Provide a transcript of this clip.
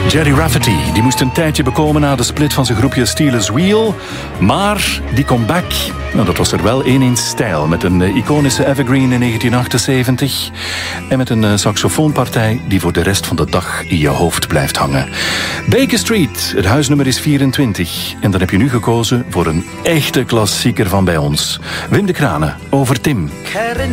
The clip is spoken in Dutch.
Gerry Rafferty, die moest een tijdje bekomen na de split van zijn groepje Steelers Wheel. Maar die comeback, nou, dat was er wel één in stijl. Met een iconische evergreen in 1978. En met een saxofoonpartij die voor de rest van de dag in je hoofd blijft hangen. Baker Street, het huisnummer is 24. En dan heb je nu gekozen voor een echte klassieker van bij ons. Wim de Kranen, over Tim.